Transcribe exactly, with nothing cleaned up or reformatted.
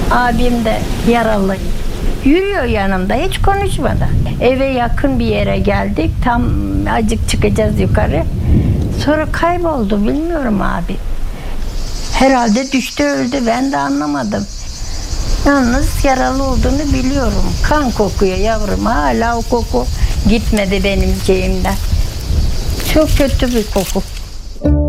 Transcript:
Abim de yaralı. Yürüyor yanımda hiç konuşmadan. Eve yakın bir yere geldik. Tam acık çıkacağız yukarı. Sonra kayboldu, bilmiyorum abi. Herhalde düştü öldü, ben de anlamadım. Yalnız yaralı olduğunu biliyorum. Kan kokuyor yavrum, hala o koku gitmedi benim şeyimden. Çok kötü bir koku.